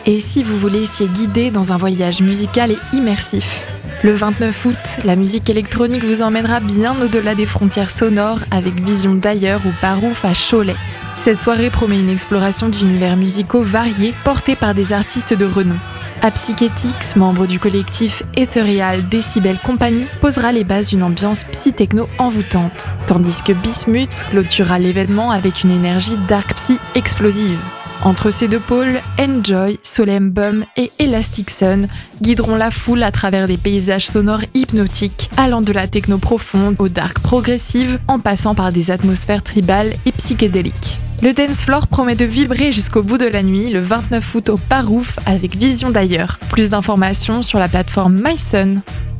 Et si vous vous laissiez guider dans un voyage musical et immersif ? Le 29 août, la musique électronique vous emmènera bien au-delà des frontières sonores avec Vision d'ailleurs ou Parouf à Cholet. Cette soirée promet une exploration d'univers musicaux variés portés par des artistes de renom. Apsychetix, membre du collectif Ethereal Decibel Company, posera les bases d'une ambiance psy-techno envoûtante, tandis que Bismuth clôturera l'événement avec une énergie dark psy explosive. Entre ces deux pôles, Enjoy, Solemn Bum et Elastic Sun guideront la foule à travers des paysages sonores hypnotiques, allant de la techno profonde au dark progressive, en passant par des atmosphères tribales et psychédéliques. Le dance floor promet de vibrer jusqu'au bout de la nuit le 29 août au Parouf avec Vision d'ailleurs. Plus d'informations sur la plateforme MySun.